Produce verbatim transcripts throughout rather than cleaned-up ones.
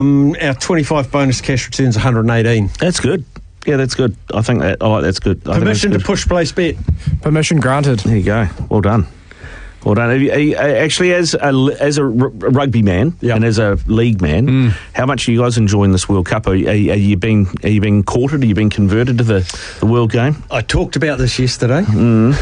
Um, our twenty-five bonus cash returns one hundred eighteen. That's good. Yeah, that's good. I think that. I like that's good. I Permission that's to push place bet. Permission granted. There you go. Well done. Well done. Are you, are you, actually, as a, as a r- rugby man yep. and as a league man, mm. how much are you guys enjoying this World Cup? Are, you, are, you, are you being are you being courted? Are you being converted to the, the World Game? I talked about this yesterday. Mm.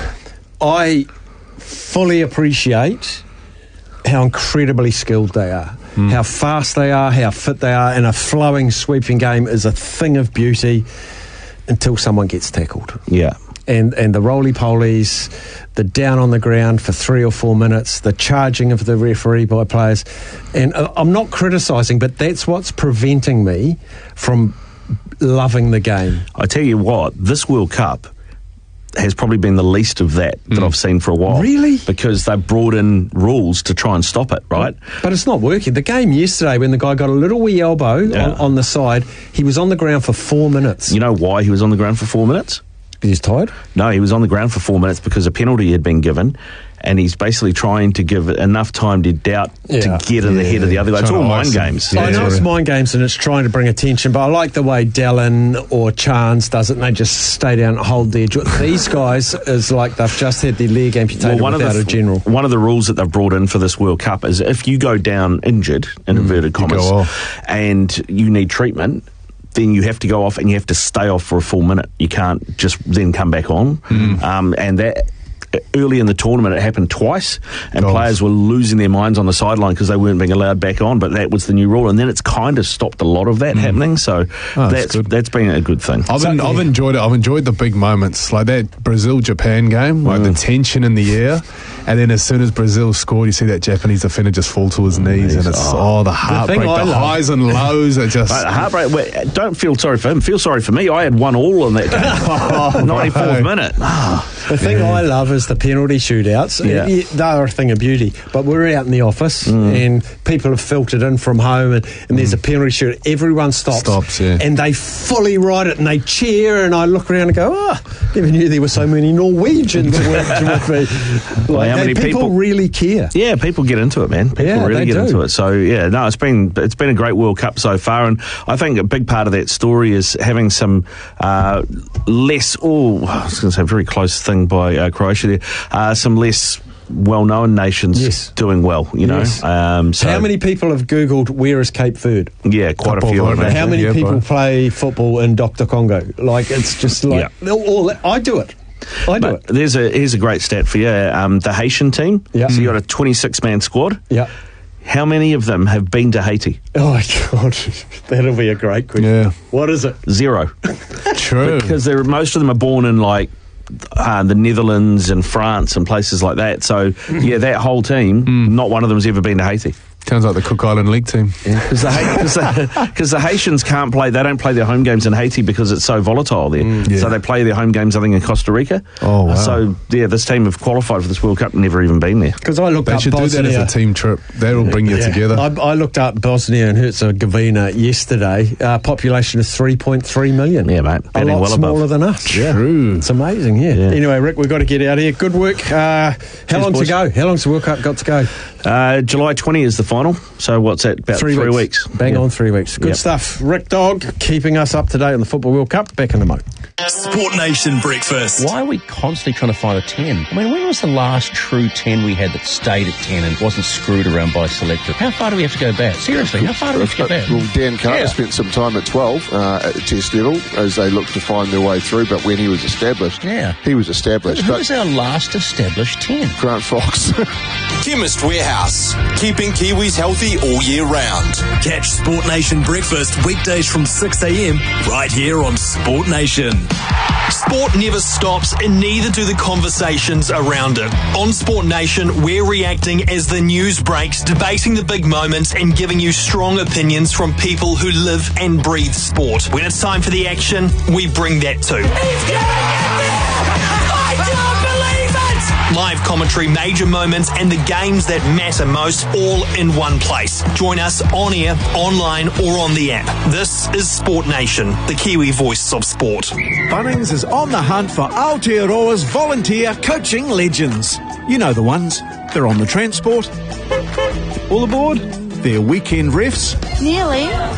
I fully appreciate how incredibly skilled they are, mm. how fast they are, how fit they are, and a flowing, sweeping game is a thing of beauty until someone gets tackled. Yeah. And and the roly-polies, the down on the ground for three or four minutes, the charging of the referee by players. And uh, I'm not criticising, but that's what's preventing me from loving the game. I tell you what, this World Cup has probably been the least of that that mm. I've seen for a while. Really? Because they've brought in rules to try and stop it, right? But it's not working. The game yesterday, when the guy got a little wee elbow yeah. on, on the side, he was on the ground for four minutes. You know why he was on the ground for four minutes? Because he's tired? No, he was on the ground for four minutes because a penalty had been given, and he's basically trying to give enough time to doubt yeah. to get in yeah. the head of the other guy. It's all mind games. Yeah, I know it's mind games and it's trying to bring attention, but I like the way Dallin or Chance does it, and they just stay down and hold their jaw. These guys is like they've just had their leg amputated well, without the, a general. One of the rules that they've brought in for this World Cup is if you go down injured, in mm, inverted commas, and you need treatment, then you have to go off and you have to stay off for a full minute. You can't just then come back on. Mm. Um, and that early in the tournament, it happened twice, and Goals. players were losing their minds on the sideline because they weren't being allowed back on. But that was the new rule, and then it's kind of stopped a lot of that mm. happening. So oh, that's that's, that's been a good thing. I've, so, en- yeah. I've enjoyed it. I've enjoyed the big moments like that Brazil-Japan game, like mm. the tension in the air, and then as soon as Brazil scored, you see that Japanese defender just fall to his knees, and it's oh, oh the heartbreak, the, the highs and lows. It just right, heartbreak. Wait, don't feel sorry for him. Feel sorry for me. I had one all in that game. oh, ninety-fourth minute. Oh. The thing yeah. I love is the penalty shootouts. Yeah. They're a thing of beauty. But we're out in the office mm. and people have filtered in from home and, and there's mm. a penalty shootout. Everyone stops. Stops, yeah. And they fully ride it and they cheer, and I look around and go, oh, never knew there were so many Norwegians working with me. Like, well, how many people, people really care. Yeah, people get into it, man. People yeah, really get do. into it. So, yeah, no, it's been it's been a great World Cup so far, and I think a big part of that story is having some uh, less, oh, I was going to say a very close thing by uh, Croatia there, uh, some less well-known nations yes. doing well, you know. Yes. Um, so how many people have Googled where is Cape Verde? Yeah, quite Couple a few. Of them. How many yeah, people bro. play football in Doctor Congo? Like, it's just like, yeah. all, I do it. I do but it. There's a, here's a great stat for you. Um, the Haitian team, yeah. so you got a twenty-six man squad. Yeah. How many of them have been to Haiti? Oh, God. That'll be a great question. Yeah. What is it? Zero. True. Because they're, most of them are born in, like, Uh, the Netherlands and France and places like that. So, yeah, that whole team, mm. not one of them has ever been to Haiti. Sounds like the Cook Island League team. Because yeah. the, the, the Haitians can't play, they don't play their home games in Haiti because it's so volatile there. Mm, yeah. So they play their home games, I think, in Costa Rica. Oh, wow. So, yeah, this team have qualified for this World Cup, never even been there. Because I looked they up should Bosnia. do that as a team trip. That'll bring you yeah. together. I, I looked up Bosnia and Herzegovina yesterday. Uh, population is three point three million. Yeah, mate. A lot well smaller above. than us. Yeah. True. It's amazing, yeah. yeah. Anyway, Rick, we've got to get out of here. Good work. Uh, how Cheers, long boys. to go? How long's the World Cup got to go? Uh, July twentieth is the final. So what's that? About three, three weeks. weeks. Bang yeah. on three weeks. Good yep. stuff. Rick Dog keeping us up to date on the Football World Cup. Back in a mo. Sport Nation Breakfast. Why are we constantly trying to find a ten? I mean, when was the last true ten we had that stayed at ten and wasn't screwed around by a selector? How far do we have to go back? Seriously, how far do we have to go back? Well, Dan Carter yeah. spent some time at twelve uh, at the Test level as they looked to find their way through, but when he was established, yeah. he was established. Who was our last established ten? Grant Fox. Chemist Warehouse, keeping Kiwis healthy all year round. Catch Sport Nation Breakfast weekdays from six a.m. right here on Sport Nation. Sport never stops, and neither do the conversations around it. On Sport Nation, we're reacting as the news breaks, debating the big moments, and giving you strong opinions from people who live and breathe sport. When it's time for the action, we bring that too. He's gonna get there! I don't believe it! Live commentary, major moments, and the games that matter most, all in one place. Join us on air, online, or on the app. This is Sport Nation, the Kiwi voice of sport. Bunnings is on the hunt for Aotearoa's volunteer coaching legends. You know the ones. They're on the transport. All aboard? their weekend refs? Nearly.